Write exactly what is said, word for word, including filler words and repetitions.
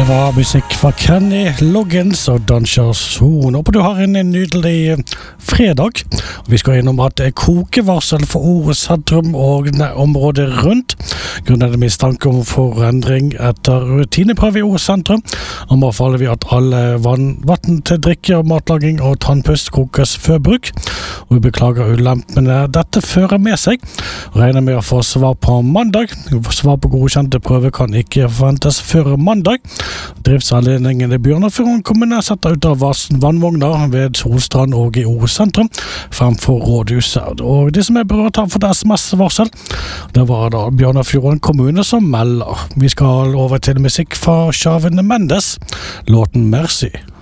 var musikk fra Kenny Loggins og Danger Zone. Håper du har en nydelig fredag. Vi skal innom at det er kokevarsel for Ore sentrum og området rundt. Grunnen er det mistanke om forandring etter rutineprøve i Ore sentrum. Anbefaler vi at alle vann, vatten til drikke og matlaging og tannpust kokes før bruk. Og vi beklager ulempene dette fører med seg. Regner med å få svar på mandag. Svar på godkjente prøve kan ikke forventes før mandag. Driftsanledningen i Bjørnafjorden kommune setter ut av vannvogner ved Solstrand og i Ore sentrum fremfor rådhuset. Og de som er berørt har fått sms-varsel. Det var da Bjørnafjorden kommune som melder. Vi skal over til musikk fra Shawn Mendes, låten Mercy.